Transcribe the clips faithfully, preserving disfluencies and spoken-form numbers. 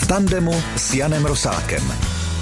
tandemu s Janem Rosákem.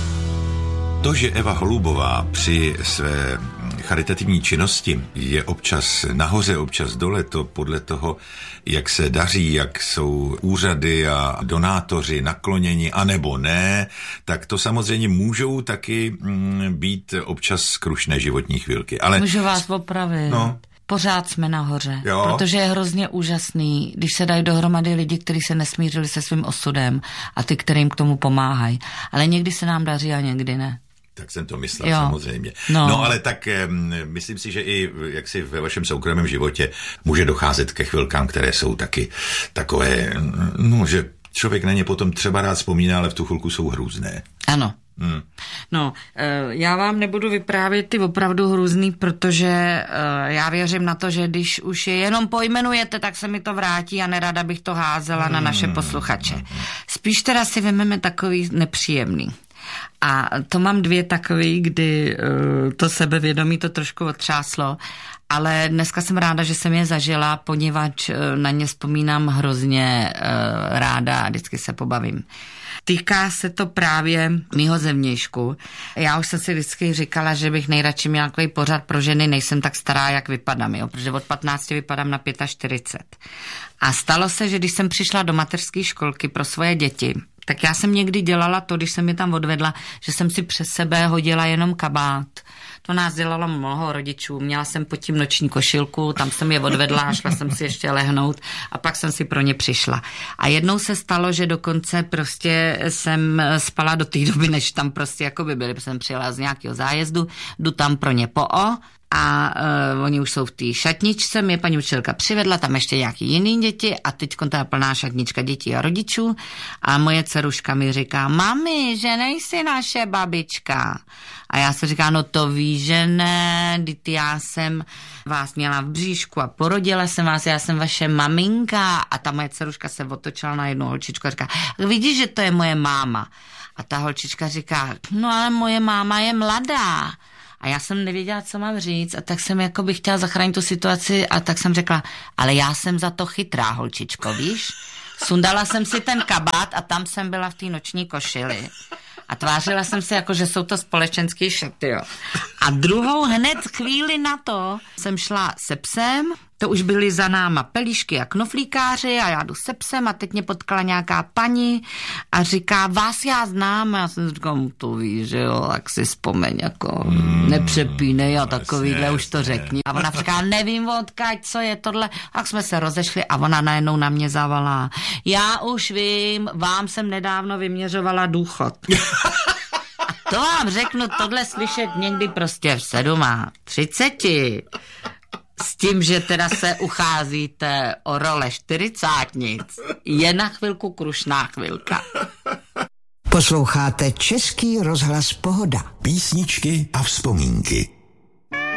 To, že Eva Holubová při své charitativní činnosti je občas nahoře, občas dole, to podle toho, jak se daří, jak jsou úřady a donátoři nakloněni, anebo ne, tak to samozřejmě můžou taky mm, být občas krušné životní chvilky. Ale... Můžu vás opravit. No. Pořád jsme nahoře, jo. Protože je hrozně úžasný, když se dají dohromady lidi, kteří se nesmířili se svým osudem a ty, kterým k tomu pomáhají. Ale někdy se nám daří a někdy ne. Tak jsem to myslel, jo. samozřejmě. No. no ale tak myslím si, že i jaksi ve vašem soukromém životě může docházet ke chvilkám, které jsou taky takové, no, že člověk na ně potom třeba rád vzpomíná, ale v tu chvilku jsou hrůzné. Ano. Hmm. No, já vám nebudu vyprávět ty opravdu hrůzný, protože já věřím na to, že když už je jenom pojmenujete, tak se mi to vrátí a nerada bych to házela hmm. na naše posluchače. Spíš teda si vememe takový nepříjemný. A to mám dvě takový, kdy uh, to sebevědomí to trošku otřáslo, ale dneska jsem ráda, že jsem je zažila, poněvadž uh, na ně vzpomínám hrozně uh, ráda a vždycky se pobavím. Týká se to právě mýho zevnějšku. Já už jsem si vždycky říkala, že bych nejradši měla takový pořad pro ženy, nejsem tak stará, jak vypadám, jo? Protože od patnácti vypadám na čtyřicet pět. A stalo se, že když jsem přišla do mateřské školky pro svoje děti, tak já jsem někdy dělala to, když jsem je tam odvedla, že jsem si přes sebe hodila jenom kabát. To nás dělalo mnoho rodičů. Měla jsem pod tím noční košilku, tam jsem je odvedla a šla jsem si ještě lehnout a pak jsem si pro ně přišla. A jednou se stalo, že dokonce prostě jsem spala do té doby, než tam prostě jako by byly, protože jsem přijela z nějakého zájezdu, jdu tam pro ně po o a uh, oni už jsou v té šatničce, mě paní učitelka přivedla, tam ještě nějaký jiný děti a teď ta plná šatnička dětí a rodičů a moje dceruška mi říká, mami, že nejsi naše babička. A já se říká, no to víš, že ne, teď já jsem vás měla v bříšku a porodila jsem vás, já jsem vaše maminka. A ta moje dceruška se otočila na jednu holčičku a říká, vidíš, že to je moje máma. A ta holčička říká, no ale moje máma je mladá. A já jsem nevěděla, co mám říct a tak jsem jako bych chtěla zachránit tu situaci a tak jsem řekla, ale já jsem za to chytrá, holčičko, víš? Sundala jsem si ten kabát a tam jsem byla v té noční košili. A tvářila jsem se jako, že jsou to společenský šaty, jo. A druhou hned chvíli na to jsem šla se psem, to už byly za náma pelíšky a knoflíkáři a já jdu se psem a teď mě potkala nějaká paní a říká, vás já znám. A já jsem říkám, to víš, že jo, tak si vzpomeň, jako mm, nepřepínej a takovýhle jasně, už to řekni. A ona říká, nevím odkud, co je tohle. Tak jsme se rozešli a ona najednou na mě zavolá. Já už vím, vám jsem nedávno vyměřovala důchod. A to vám řeknu, tohle slyšet někdy prostě v sedm a třiceti. S tím, že teda se ucházíte o role čtyřicátnic, je na chvilku krušná chvilka. Posloucháte Český rozhlas Pohoda. Písničky a vzpomínky.